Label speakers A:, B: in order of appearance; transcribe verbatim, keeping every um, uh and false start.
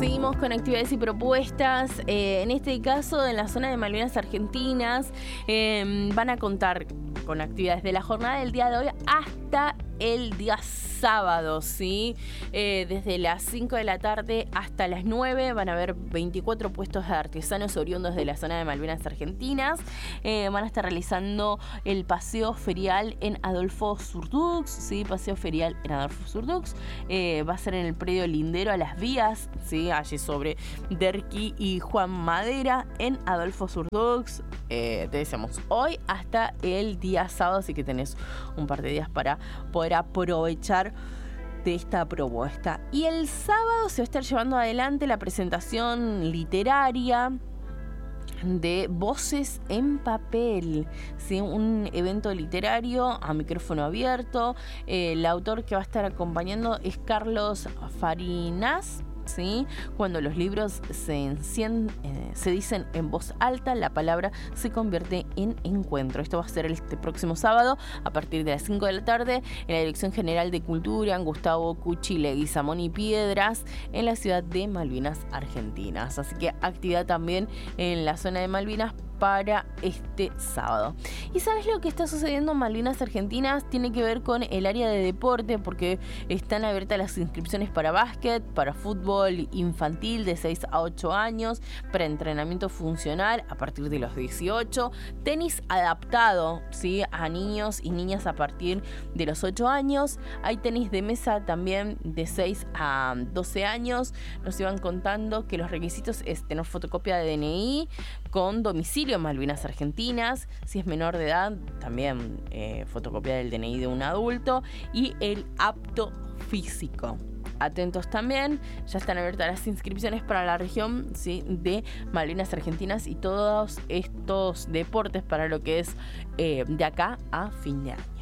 A: Seguimos con actividades y propuestas. Eh, en este caso, en la zona de Malvinas Argentinas, eh, van a contar con actividades de la jornada del día de hoy hasta el día sábado, ¿sí? Eh, desde las cinco de la tarde hasta las nueve van a haber veinticuatro puestos de artesanos oriundos de la zona de Malvinas Argentinas. Eh, van a estar realizando el paseo ferial en Adolfo Surdux, ¿sí? Paseo ferial en Adolfo Surdux. Eh, va a ser en el predio lindero a las vías, ¿sí? Allí sobre Derqui y Juan Madera en Adolfo Surdux. Eh, te decíamos hoy hasta el día sábado, así que tenés un par de días para poder aprovechar de esta propuesta. Y el sábado se va a estar llevando adelante la presentación literaria de Voces en Papel, ¿sí? Un evento literario a micrófono abierto. Eh, el autor que va a estar acompañando es Carlos Farinas. ¿Sí? Cuando los libros se, encien, eh, se dicen en voz alta, la palabra se convierte en encuentro. Esto va a ser este próximo sábado a partir de las cinco de la tarde en la Dirección General de Cultura, en Gustavo Cuchi Leguizamón y Piedras, en la ciudad de Malvinas Argentinas. Así que actividad también en la zona de Malvinas para este sábado. ¿Y sabes lo que está sucediendo en Malvinas Argentinas? Tiene que ver con el área de deporte, porque están abiertas las inscripciones para básquet, para fútbol infantil de seis a ocho años, para entrenamiento funcional a partir de los dieciocho, tenis adaptado, ¿sí? A niños y niñas a partir de los ocho años. Hay tenis de mesa también de seis a doce años. Nos iban contando que los requisitos es tener fotocopia de D N I con domicilio en Malvinas Argentinas. Si es menor de edad, también eh, fotocopia del D N I de un adulto y el apto físico. Atentos también, ya están abiertas las inscripciones para la región, ¿sí? De Malvinas Argentinas y todos estos deportes para lo que es eh, de acá a fin de año.